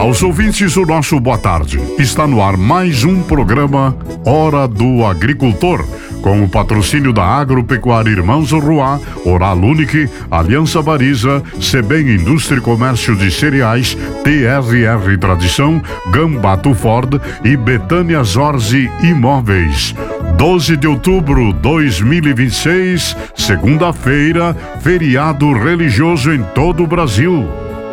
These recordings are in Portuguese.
Aos ouvintes, o nosso boa tarde. Está no ar mais um programa Hora do Agricultor, com o patrocínio da Agropecuária Irmãos Roá, Oral Unique, Aliança Bariza, Sebem Indústria e Comércio de Cereais, TRR Tradição, Gambato Ford e Betânia Zorzi Imóveis. 12 de outubro de 2026, segunda-feira, feriado religioso em todo o Brasil.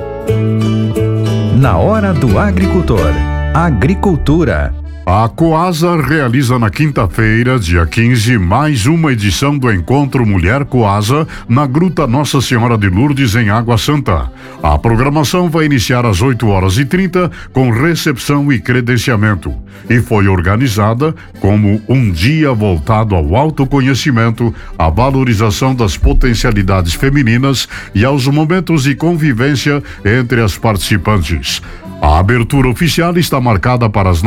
Na Hora do Agricultor, Agricultura. A Coasa realiza na quinta-feira, dia 15, mais uma edição do Encontro Mulher Coasa na Gruta Nossa Senhora de Lourdes, em Água Santa. A programação vai iniciar às 8h30 com recepção e credenciamento e foi organizada como um dia voltado ao autoconhecimento, à valorização das potencialidades femininas e aos momentos de convivência entre as participantes. A abertura oficial está marcada para as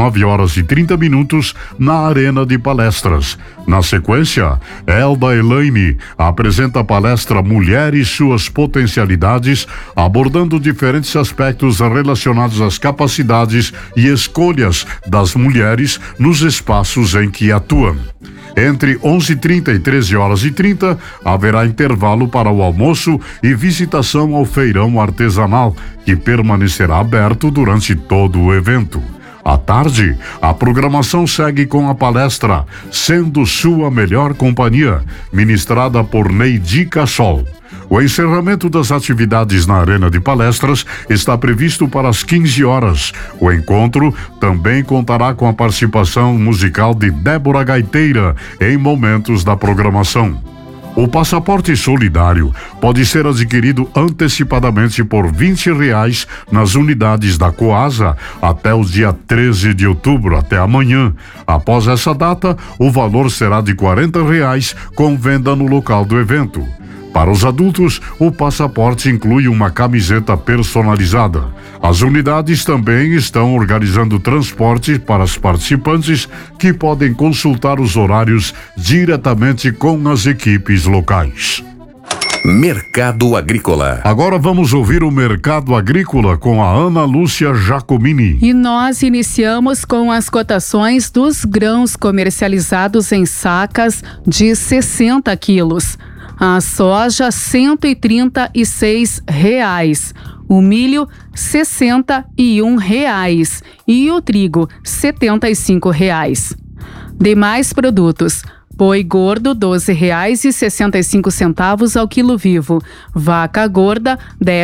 9h30 na Arena de Palestras. Na sequência, Elda Elaine apresenta a palestra Mulher e Suas Potencialidades, abordando diferentes aspectos relacionados às capacidades e escolhas das mulheres nos espaços em que atuam. Entre 11h30 e 13h30 haverá intervalo para o almoço e visitação ao feirão artesanal, que permanecerá aberto durante todo o evento. À tarde, a programação segue com a palestra Sendo Sua Melhor Companhia, ministrada por Neidi Cassol. O encerramento das atividades na Arena de Palestras está previsto para as 15h. O encontro também contará com a participação musical de Débora Gaiteira em momentos da programação. O passaporte solidário pode ser adquirido antecipadamente por R$20 nas unidades da Coasa até o dia 13 de outubro, até amanhã. Após essa data, o valor será de R$40 com venda no local do evento. Para os adultos, o passaporte inclui uma camiseta personalizada. As unidades também estão organizando transporte para os participantes, que podem consultar os horários diretamente com as equipes locais. Mercado Agrícola. Agora vamos ouvir o Mercado Agrícola com a Ana Lúcia Jacomini. E nós iniciamos com as cotações dos grãos comercializados em sacas de 60 quilos. A soja, R$136. O milho, R$61. E o trigo, R$75. Demais produtos: boi gordo, R$12,65 ao quilo vivo. Vaca gorda,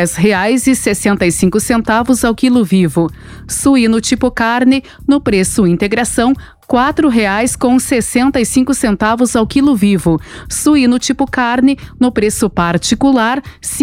R$10,65 ao quilo vivo. Suíno tipo carne, no preço integração, R$4,65 ao quilo vivo. Suíno tipo carne, no preço particular,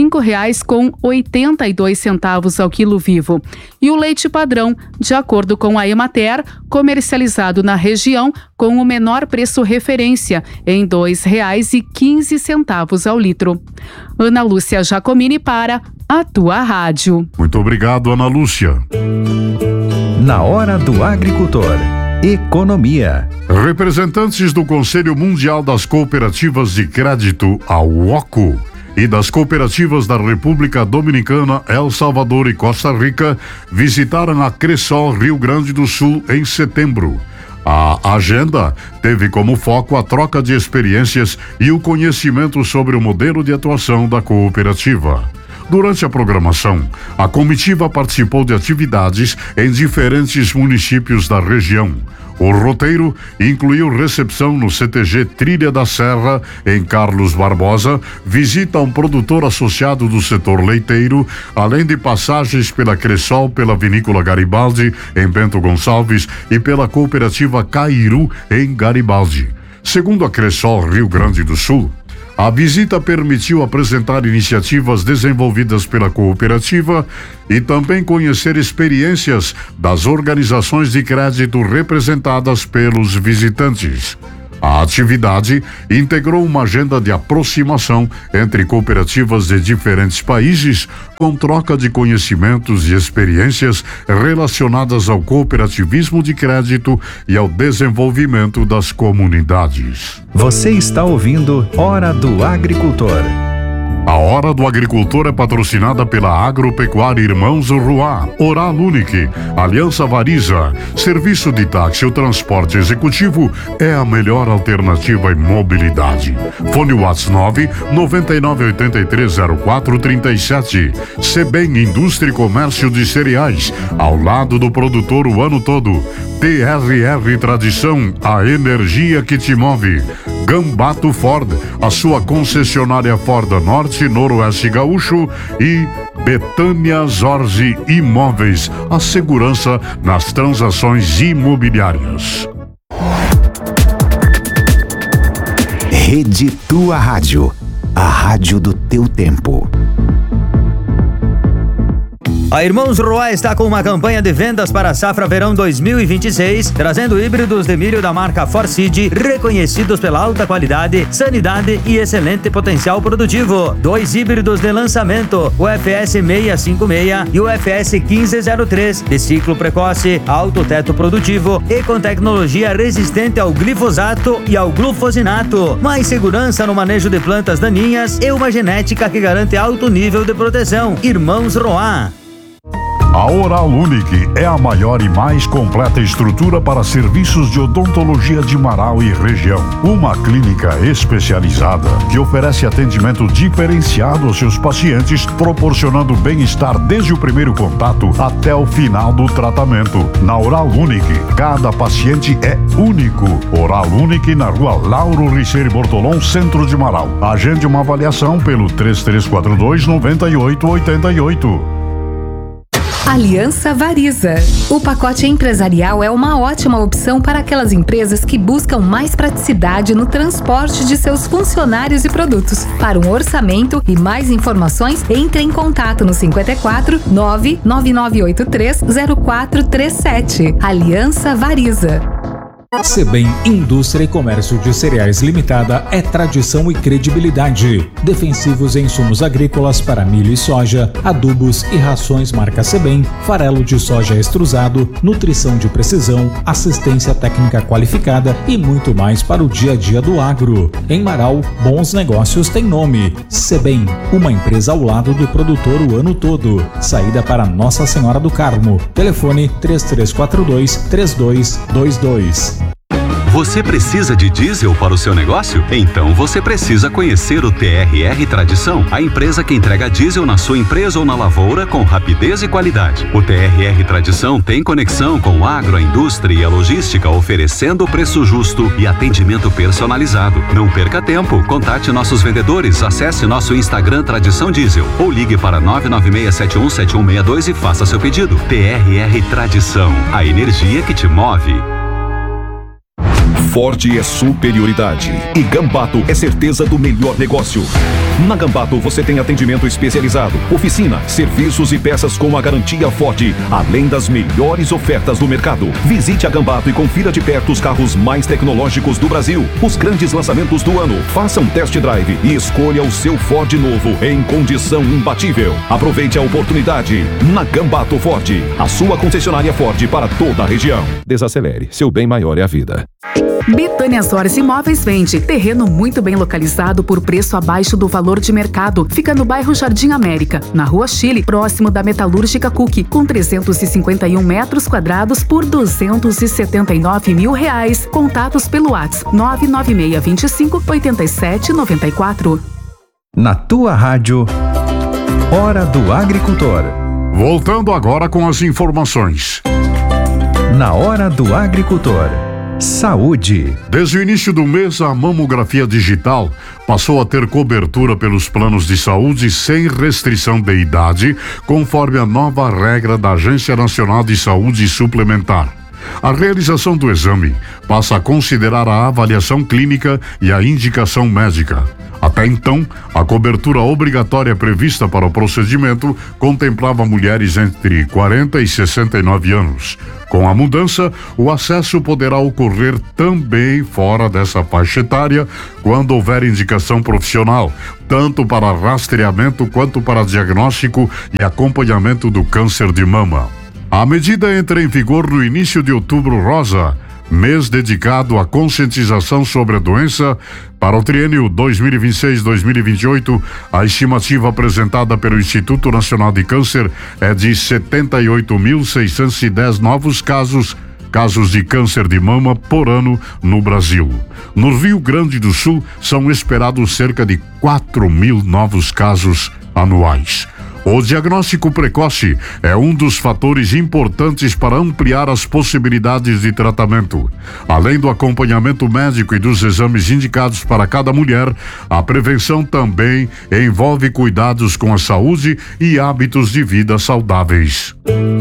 R$5,82 ao quilo vivo. E o leite padrão, de acordo com a Emater, comercializado na região com o menor preço referência, em R$2,15 ao litro. Ana Lúcia Jacomini para a tua rádio. Muito obrigado, Ana Lúcia. Na Hora do Agricultor, Economia. Representantes do Conselho Mundial das Cooperativas de Crédito, a UOCO, e das cooperativas da República Dominicana, El Salvador e Costa Rica visitaram a Cressol, Rio Grande do Sul, em setembro. A agenda teve como foco a troca de experiências e o conhecimento sobre o modelo de atuação da cooperativa. Durante a programação, a comitiva participou de atividades em diferentes municípios da região. O roteiro incluiu recepção no CTG Trilha da Serra, em Carlos Barbosa, visita a um produtor associado do setor leiteiro, além de passagens pela Cressol, pela Vinícola Garibaldi, em Bento Gonçalves, e pela cooperativa Cairu, em Garibaldi. Segundo a Cressol Rio Grande do Sul, a visita permitiu apresentar iniciativas desenvolvidas pela cooperativa e também conhecer experiências das organizações de crédito representadas pelos visitantes. A atividade integrou uma agenda de aproximação entre cooperativas de diferentes países, com troca de conhecimentos e experiências relacionadas ao cooperativismo de crédito e ao desenvolvimento das comunidades. Você está ouvindo Hora do Agricultor. A Hora do Agricultor é patrocinada pela Agropecuária Irmãos Roá, Oral Unique, Aliança Variza. Serviço de táxi ou transporte executivo é a melhor alternativa em mobilidade. Fone WhatsApp 999830437. Sebem Indústria e Comércio de Cereais, ao lado do produtor o ano todo. TRR Tradição, a energia que te move. Gambato Ford, a sua concessionária Ford Norte, Noroeste Gaúcho, e Betânia Zorzi Imóveis, a segurança nas transações imobiliárias. Rede Tua Rádio, a rádio do teu tempo. A Irmãos Roá está com uma campanha de vendas para a safra verão 2026, trazendo híbridos de milho da marca Forseed, reconhecidos pela alta qualidade, sanidade e excelente potencial produtivo. 2 híbridos de lançamento, o FS 656 e o FS 1503, de ciclo precoce, alto teto produtivo e com tecnologia resistente ao glifosato e ao glufosinato. Mais segurança no manejo de plantas daninhas e uma genética que garante alto nível de proteção. Irmãos Roá. A Oral Unique é a maior e mais completa estrutura para serviços de odontologia de Marau e região. Uma clínica especializada que oferece atendimento diferenciado aos seus pacientes, proporcionando bem-estar desde o primeiro contato até o final do tratamento. Na Oral Unique, cada paciente é único. Oral Unique na rua Lauro Riceiro Bortolom, centro de Marau. Agende uma avaliação pelo 3342-9888. Aliança Variza. O pacote empresarial é uma ótima opção para aquelas empresas que buscam mais praticidade no transporte de seus funcionários e produtos. Para um orçamento e mais informações, entre em contato no 54 99983 0437. Aliança Variza. Sebem Indústria e Comércio de Cereais Limitada é tradição e credibilidade. Defensivos em insumos agrícolas para milho e soja, adubos e rações marca Sebem, farelo de soja extrusado, nutrição de precisão, assistência técnica qualificada e muito mais para o dia a dia do agro. Em Marau, bons negócios têm nome. Sebem, uma empresa ao lado do produtor o ano todo. Saída para Nossa Senhora do Carmo. Telefone 3342-3222. Você precisa de diesel para o seu negócio? Então você precisa conhecer o TRR Tradição, a empresa que entrega diesel na sua empresa ou na lavoura com rapidez e qualidade. O TRR Tradição tem conexão com a agroindústria e a logística, oferecendo preço justo e atendimento personalizado. Não perca tempo, contate nossos vendedores, acesse nosso Instagram Tradição Diesel ou ligue para 996717162 e faça seu pedido. TRR Tradição, a energia que te move. Ford é superioridade e Gambato é certeza do melhor negócio. Na Gambato você tem atendimento especializado, oficina, serviços e peças com a garantia Ford, além das melhores ofertas do mercado. Visite a Gambato e confira de perto os carros mais tecnológicos do Brasil, os grandes lançamentos do ano. Faça um test drive e escolha o seu Ford novo em condição imbatível. Aproveite a oportunidade na Gambato Ford, a sua concessionária Ford para toda a região. Desacelere, seu bem maior é a vida. Betânia Zorzi Imóveis vende terreno muito bem localizado por preço abaixo do valor de mercado. Fica no bairro Jardim América, na Rua Chile, próximo da Metalúrgica Cook, com 351 metros quadrados por R$279 mil. Contatos pelo WhatsApp 99625-8794. Na tua rádio, Hora do Agricultor. Voltando agora com as informações. Na Hora do Agricultor. Saúde. Desde o início do mês, a mamografia digital passou a ter cobertura pelos planos de saúde sem restrição de idade, conforme a nova regra da Agência Nacional de Saúde Suplementar. A realização do exame passa a considerar a avaliação clínica e a indicação médica. Até então, a cobertura obrigatória prevista para o procedimento contemplava mulheres entre 40 e 69 anos. Com a mudança, o acesso poderá ocorrer também fora dessa faixa etária, quando houver indicação profissional, tanto para rastreamento quanto para diagnóstico e acompanhamento do câncer de mama. A medida entra em vigor no início de Outubro Rosa. mês dedicado à conscientização sobre a doença. Para o triênio 2026-2028, a estimativa apresentada pelo Instituto Nacional de Câncer é de 78.610 novos casos de câncer de mama por ano no Brasil. No Rio Grande do Sul, são esperados cerca de 4.000 novos casos anuais. O diagnóstico precoce é um dos fatores importantes para ampliar as possibilidades de tratamento. Além do acompanhamento médico e dos exames indicados para cada mulher, a prevenção também envolve cuidados com a saúde e hábitos de vida saudáveis.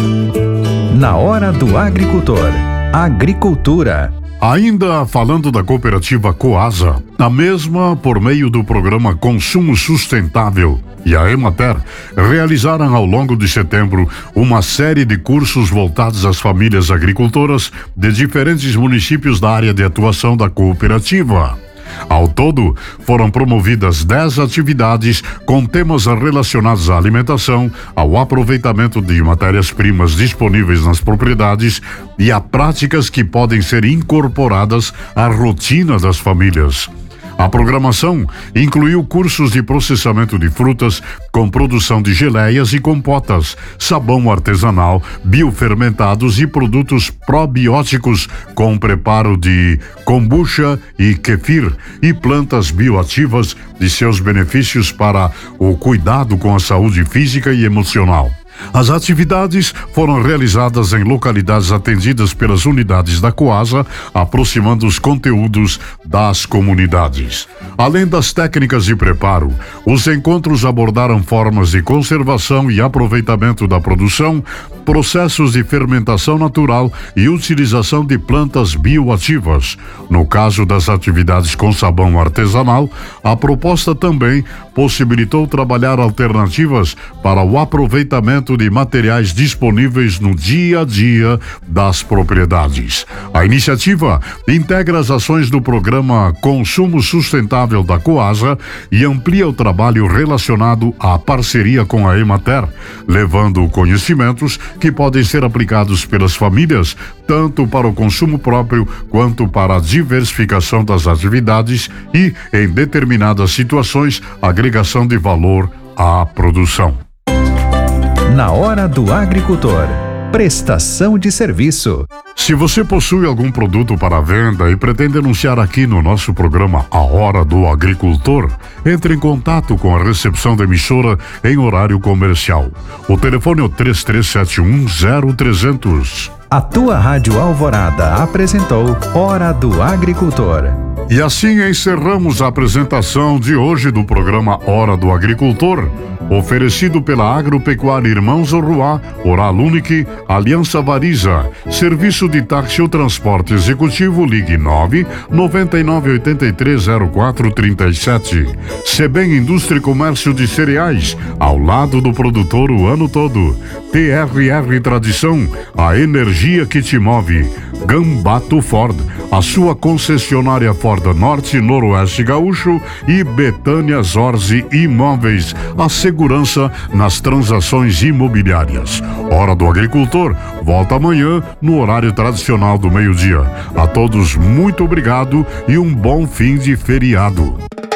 Na hora do agricultor. Agricultura. Ainda falando da cooperativa Coasa, a mesma, por meio do programa Consumo Sustentável e a Emater, realizaram ao longo de setembro uma série de cursos voltados às famílias agricultoras de diferentes municípios da área de atuação da cooperativa. Ao todo, foram promovidas 10 atividades com temas relacionados à alimentação, ao aproveitamento de matérias-primas disponíveis nas propriedades e a práticas que podem ser incorporadas à rotina das famílias. A programação incluiu cursos de processamento de frutas, com produção de geleias e compotas, sabão artesanal, biofermentados e produtos probióticos, com preparo de kombucha e kefir, e plantas bioativas e seus benefícios para o cuidado com a saúde física e emocional. As atividades foram realizadas em localidades atendidas pelas unidades da Coasa, aproximando os conteúdos das comunidades. Além das técnicas de preparo, os encontros abordaram formas de conservação e aproveitamento da produção, processos de fermentação natural e utilização de plantas bioativas. No caso das atividades com sabão artesanal, a proposta também possibilitou trabalhar alternativas para o aproveitamento de materiais disponíveis no dia a dia das propriedades. A iniciativa integra as ações do programa Consumo Sustentável da Coasa e amplia o trabalho relacionado à parceria com a Emater, levando conhecimentos que podem ser aplicados pelas famílias, tanto para o consumo próprio quanto para a diversificação das atividades e, em determinadas situações, agregação de valor à produção. Na hora do agricultor. Prestação de serviço. Se você possui algum produto para venda e pretende anunciar aqui no nosso programa A Hora do Agricultor, entre em contato com a recepção da emissora em horário comercial. O telefone é o 33710300. A tua Rádio Alvorada apresentou Hora do Agricultor. E assim encerramos a apresentação de hoje do programa Hora do Agricultor, oferecido pela Agropecuária Irmãos Orruá, Oral Unique, Aliança Variza, Serviço de Táxi ou Transporte Executivo, ligue 999830437. Sebem Indústria e Comércio de Cereais, ao lado do produtor o ano todo. TRR Tradição, a energia que te move. Gambato Ford, a sua concessionária Ford Norte, Noroeste Gaúcho, e Betânia Zorzi Imóveis, a segurança nas transações imobiliárias. Hora do Agricultor volta amanhã no horário tradicional do meio-dia. A todos muito obrigado e um bom fim de feriado.